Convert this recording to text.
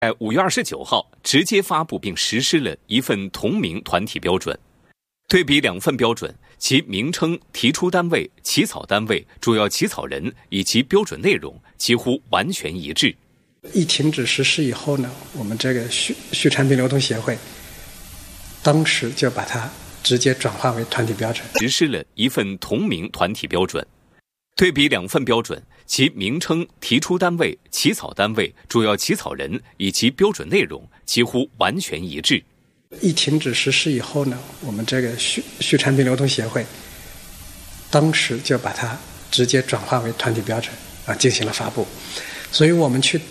在5月29号直接发布并实施了一份同名团体标准。对比2份标准，其名称、提出单位、起草单位、主要起草人以及标准内容几乎完全一致。 一停止实施以后呢，我们这个畜产品流通协会当时就把它直接转化为团体标准， 实施了一份同名团体标准。对比2份标准，其名称、提出单位、起草单位、主要起草人以及标准内容几乎完全一致。 一停止实施以后呢，我们这个畜产品流通协会当时就把它直接转化为团体标准进行了发布。所以我们去